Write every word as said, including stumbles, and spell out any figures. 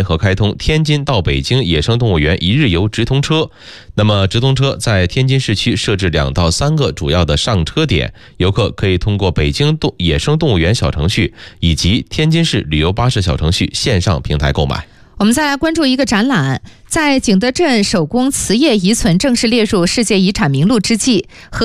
联合开通天津到北京野生动物园一日游直通车。那么直通车在天津市区设置两到三个主要的上车点，游客可以通过北京动野生动物园小程序以及天津市旅游巴士小程序线上平台购买。 我们再来关注一个展览，在景德镇手工瓷业遗存正式列入世界遗产名录之际，和